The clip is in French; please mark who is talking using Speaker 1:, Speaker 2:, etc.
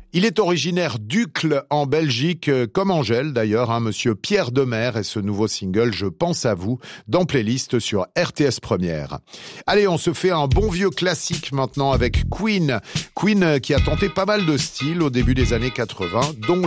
Speaker 1: Il est originaire d'Uccle en Belgique, comme Angèle d'ailleurs, monsieur Pierre Demers et ce nouveau single Je pense à vous dans Playlist sur RTS Première. Allez, on se fait un bon vieux classique maintenant avec Queen. Queen qui a tenté pas mal de styles au début des années 80, dont